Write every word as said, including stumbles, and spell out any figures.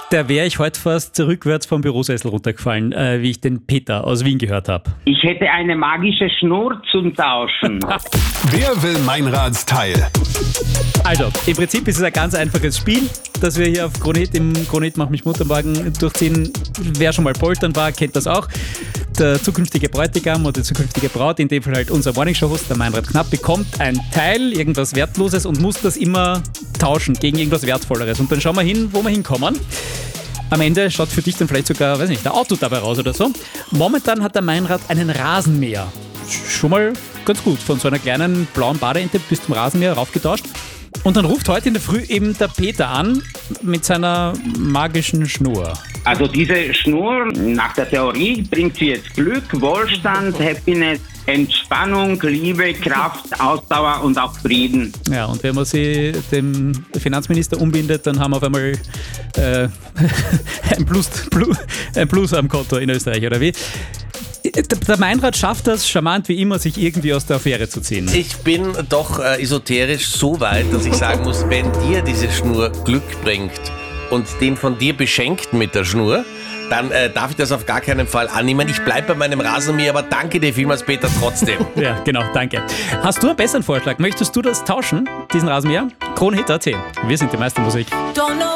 Da wäre ich heute fast rückwärts vom Bürosessel runtergefallen, äh, wie ich den Peter aus Wien gehört habe. Ich hätte eine magische Schnur zum Tauschen. Wer will Meinrads Teil? Also, im Prinzip ist es ein ganz einfaches Spiel, das wir hier auf Kronehit im Kronehit Mach mich munter morgen durchziehen. Wer schon mal poltern war, kennt das auch. Der zukünftige Bräutigam oder die zukünftige Braut, in dem Fall halt unser Morningshow-Host, der Meinrad Knapp, bekommt ein Teil, irgendwas Wertloses und muss das immer tauschen gegen irgendwas Wertvolleres. Und dann schauen wir hin, wo wir hinkommen. Am Ende schaut für dich dann vielleicht sogar, weiß nicht, der Auto dabei raus oder so. Momentan hat der Meinrad einen Rasenmäher. Schon mal ganz gut. Von so einer kleinen blauen Badeente bis zum Rasenmäher raufgetauscht. Und dann ruft heute in der Früh eben der Peter an mit seiner magischen Schnur. Also diese Schnur, nach der Theorie, bringt sie jetzt Glück, Wohlstand, Happiness, Entspannung, Liebe, Kraft, Ausdauer und auch Frieden. Ja, und wenn man sie dem Finanzminister umbindet, dann haben wir auf einmal äh, ein, Plus, Plus, ein Plus am Konto in Österreich, oder wie? Der Meinrad schafft das charmant wie immer, sich irgendwie aus der Affäre zu ziehen. Ich bin doch äh, esoterisch so weit, dass ich sagen muss, wenn dir diese Schnur Glück bringt und den von dir Beschenkten mit der Schnur, dann äh, darf ich das auf gar keinen Fall annehmen. Ich bleibe bei meinem Rasenmäher, aber danke dir vielmals, Peter, trotzdem. Ja, genau, danke. Hast du einen besseren Vorschlag? Möchtest du das tauschen, diesen Rasenmäher? Kronehit Punkt at. Wir sind die Meistermusik.